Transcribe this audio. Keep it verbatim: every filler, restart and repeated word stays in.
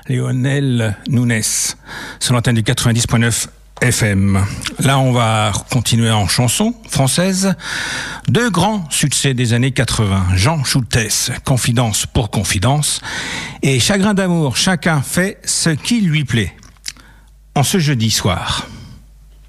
Lionel Nunes, sur l'antenne du quatre-vingt-dix point neuf F M. Là, on va continuer en chanson française. Deux grands succès des années quatre-vingts. Jean Schultes, Confidence pour confidence, et Chagrin d'amour, chacun fait ce qui lui plaît. En ce jeudi soir.